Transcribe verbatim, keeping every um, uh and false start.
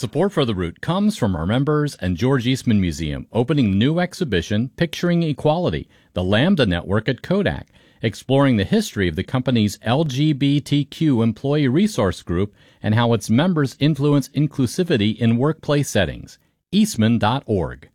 Support for The Root comes from our members and George Eastman Museum, opening the new exhibition, Picturing Equality, the Lambda Network at Kodak, exploring the history of the company's L G B T Q employee resource group and how its members influence inclusivity in workplace settings. Eastman dot org.